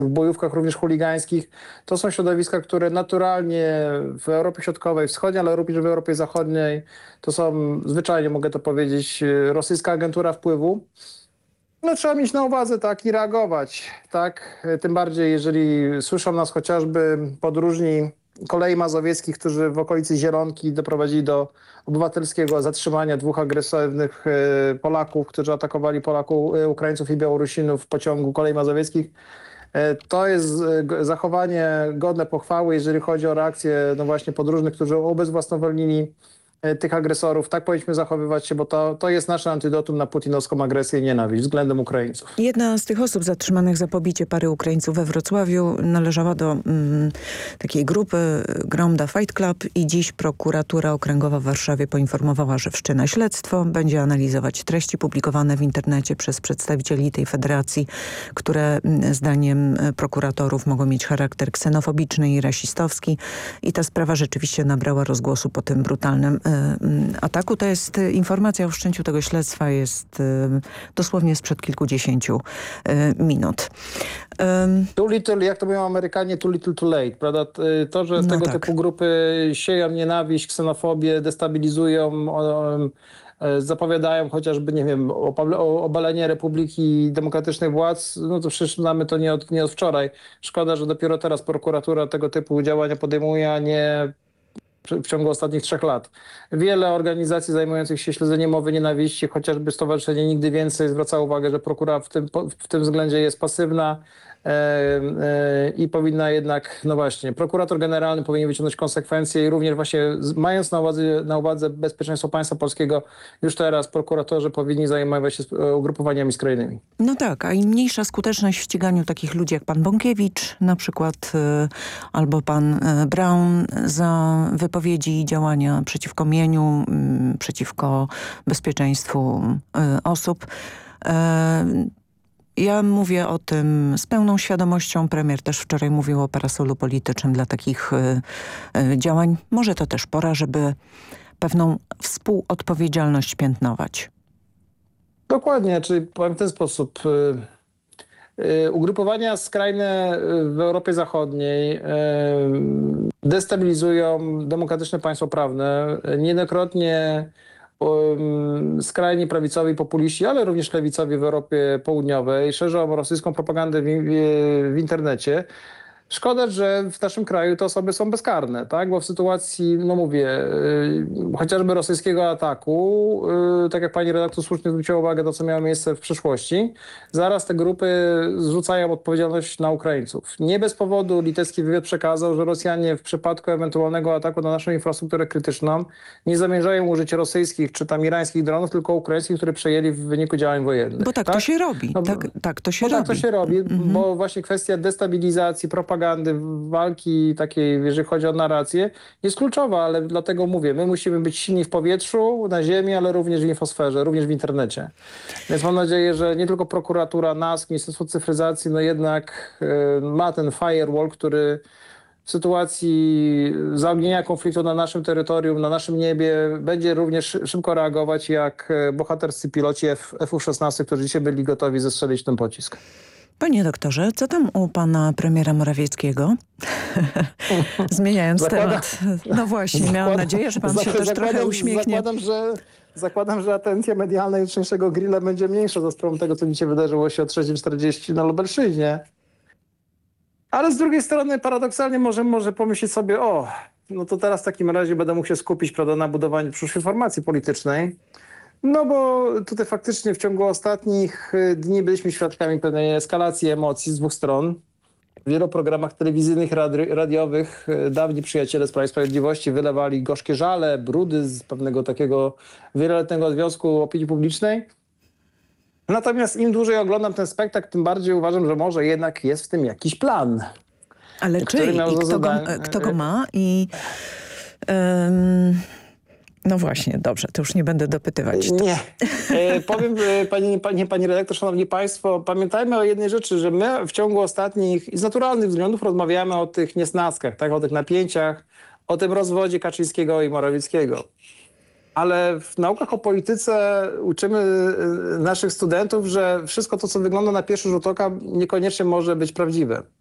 w bojówkach również chuligańskich. To są środowiska, które naturalnie w Europie Środkowej, Wschodniej, ale również w Europie Zachodniej, to są zwyczajnie, mogę to powiedzieć, rosyjska agentura wpływu. No trzeba mieć na uwadze, tak, i reagować, tak. Tym bardziej, jeżeli słyszą nas chociażby podróżni Kolei Mazowieckich, którzy w okolicy Zielonki doprowadzili do obywatelskiego zatrzymania dwóch agresywnych Polaków, którzy atakowali Ukraińców i Białorusinów w pociągu Kolei Mazowieckich. To jest zachowanie godne pochwały, jeżeli chodzi o reakcję, no właśnie, podróżnych, którzy ubezwłasnowolnili tych agresorów. Tak powinniśmy zachowywać się, bo to jest nasze antidotum na putinowską agresję i nienawiść względem Ukraińców. Jedna z tych osób zatrzymanych za pobicie pary Ukraińców we Wrocławiu należała do takiej grupy Gromda Fight Club i dziś prokuratura okręgowa w Warszawie poinformowała, że wszczyna śledztwo. Będzie analizować treści publikowane w internecie przez przedstawicieli tej federacji, które zdaniem prokuratorów mogą mieć charakter ksenofobiczny i rasistowski. I ta sprawa rzeczywiście nabrała rozgłosu po tym brutalnym ataku. To jest informacja o wszczęciu tego śledztwa, jest dosłownie sprzed kilkudziesięciu minut. Too little, jak to mówią Amerykanie, too little too late, prawda? To, że tego typu grupy sieją nienawiść, ksenofobię, destabilizują, zapowiadają chociażby, nie wiem, obalenie Republiki Demokratycznych Władz, no to przecież znamy to nie od wczoraj. Szkoda, że dopiero teraz prokuratura tego typu działania podejmuje, a nie w ciągu ostatnich 3 lat. Wiele organizacji zajmujących się śledzeniem mowy nienawiści, chociażby Stowarzyszenie Nigdy Więcej, zwraca uwagę, że prokuratura w tym względzie jest pasywna i powinna jednak, no właśnie, prokurator generalny powinien wyciągnąć konsekwencje i również właśnie mając na uwadze bezpieczeństwo państwa polskiego, już teraz prokuratorzy powinni zajmować się ugrupowaniami skrajnymi. No tak, a im mniejsza skuteczność w ściganiu takich ludzi jak pan Bąkiewicz na przykład, albo pan Braun za wypowiedzi i działania przeciwko mieniu, przeciwko bezpieczeństwu osób. Ja mówię o tym z pełną świadomością. Premier też wczoraj mówił o parasolu politycznym dla takich działań. Może to też pora, żeby pewną współodpowiedzialność piętnować. Dokładnie, czyli powiem w ten sposób. Ugrupowania skrajne w Europie Zachodniej destabilizują demokratyczne państwo prawne. Niejednokrotnie skrajni prawicowi populiści, ale również lewicowi w Europie Południowej szerzą rosyjską propagandę w internecie. Szkoda, że w naszym kraju te osoby są bezkarne, tak? Bo w sytuacji, no mówię, chociażby rosyjskiego ataku, tak jak pani redaktor słusznie zwróciła uwagę, to co miało miejsce w przeszłości, zaraz te grupy zrzucają odpowiedzialność na Ukraińców. Nie bez powodu litewski wywiad przekazał, że Rosjanie w przypadku ewentualnego ataku na naszą infrastrukturę krytyczną nie zamierzają użyć rosyjskich czy tam irańskich dronów, tylko ukraińskich, które przejęli w wyniku działań wojennych. Bo tak, to się robi. No, tak to się robi. Tak to się robi, bo właśnie kwestia destabilizacji, propagandy, walki takiej, jeżeli chodzi o narrację, jest kluczowa, ale dlatego mówię, my musimy być silni w powietrzu, na ziemi, ale również w infosferze, również w internecie. Więc mam nadzieję, że nie tylko prokuratura, NASK, Ministerstwo Cyfryzacji, no jednak ma ten firewall, który w sytuacji zaognienia konfliktu na naszym terytorium, na naszym niebie będzie również szybko reagować jak bohaterscy piloci F-16, którzy dzisiaj byli gotowi zestrzelić ten pocisk. Panie doktorze, co tam u pana premiera Morawieckiego? Zmieniając temat. No właśnie, miałam nadzieję, że pan się też trochę uśmiechnie. Zakładam, że atencja medialna jutrzejszego grilla będzie mniejsza za sprawą tego, co dzisiaj wydarzyło się o 3:40 na Lubelszczyźnie. Ale z drugiej strony paradoksalnie może pomyśleć sobie, no to teraz w takim razie będę mógł się skupić, prawda, na budowaniu przyszłej formacji politycznej. No bo tutaj faktycznie w ciągu ostatnich dni byliśmy świadkami pewnej eskalacji emocji z dwóch stron. W wielu programach telewizyjnych, radiowych dawni przyjaciele z Prawa i Sprawiedliwości wylewali gorzkie żale, brudy z pewnego takiego wieloletniego związku opinii publicznej. Natomiast im dłużej oglądam ten spektakl, tym bardziej uważam, że może jednak jest w tym jakiś plan. Ale czyj? Kto go ma? No właśnie, dobrze, to już nie będę dopytywać. Nie. Powiem pani redaktor, szanowni państwo, pamiętajmy o jednej rzeczy, że my w ciągu ostatnich i z naturalnych względów rozmawiamy o tych niesnaskach, tak, o tych napięciach, o tym rozwodzie Kaczyńskiego i Morawieckiego. Ale w naukach o polityce uczymy naszych studentów, że wszystko to, co wygląda na pierwszy rzut oka, niekoniecznie może być prawdziwe.